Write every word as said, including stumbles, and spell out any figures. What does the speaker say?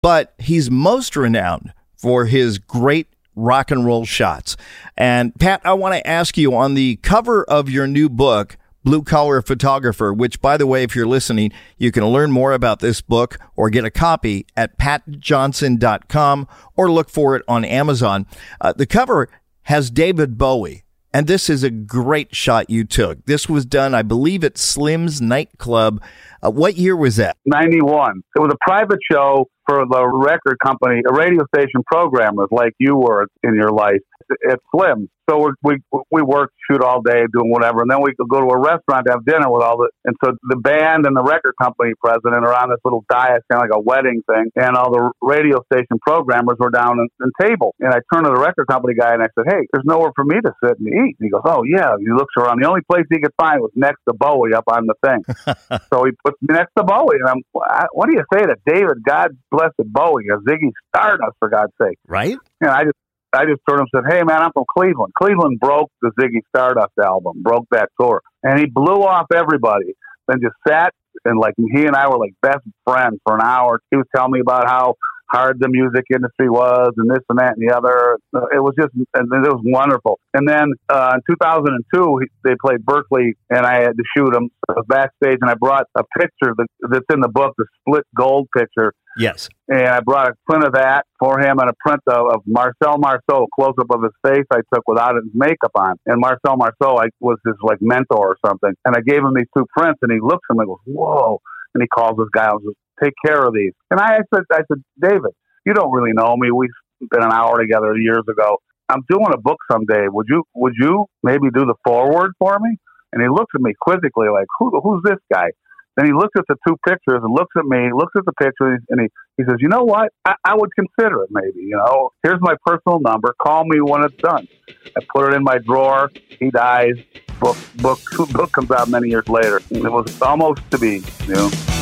but he's most renowned for his great rock and roll shots. And Pat, I want to ask you, on the cover of your new book, Blue Collar Photographer, which, by the way, if you're listening, you can learn more about this book or get a copy at pat johnson dot com or look for it on Amazon. Uh, the cover has David Bowie, and this is a great shot you took. This was done, I believe, at Slim's nightclub. Uh, what year was that? ninety-one. It was a private show for the record company, a radio station programmers like you were in your life at Slim. So we we work, shoot all day, doing whatever, and then we could go to a restaurant to have dinner with all the. And so the band and the record company president are on this little dais, kind of like a wedding thing, and all the radio station programmers were down in, in table. And I turned to the record company guy and I said, "Hey, there's nowhere for me to sit and eat." And he goes, "Oh yeah." He looks around. The only place he could find was next to Bowie up on the thing. So he puts me next to Bowie, and I'm, what do you say to David, God blessed Bowie, or Ziggy Stardust, for God's sake? Right? And I just. I just told him, said, "Hey, man, I'm from Cleveland. Cleveland broke the Ziggy Stardust album, broke that tour." And he blew off everybody, then just sat, and like he and I were like best friends for an hour. He was telling me about how hard the music industry was and this and that and the other. It was just, and it was wonderful. And then uh, in two thousand two, they played Berkeley, and I had to shoot them. I was backstage, and I brought a picture that, that's in the book, the split gold picture. Yes. And I brought a print of that for him and a print of, of Marcel Marceau, a close-up of his face I took without his makeup on. And Marcel Marceau I, was his like mentor or something. And I gave him these two prints, and he looks at me and goes, "Whoa." And he calls this guy and says, "Take care of these." And I said, I said, "David, you don't really know me. We've been an hour together years ago. I'm doing a book someday. Would you would you maybe do the foreword for me?" And he looks at me quizzically like, Who, who's this guy? Then he looks at the two pictures and looks at me, looks at the pictures, and he, he says, "You know what? I, I would consider it maybe, you know. Here's my personal number. Call me when it's done." I put it in my drawer. He dies. Book, book, book comes out many years later. It was almost to be, you know.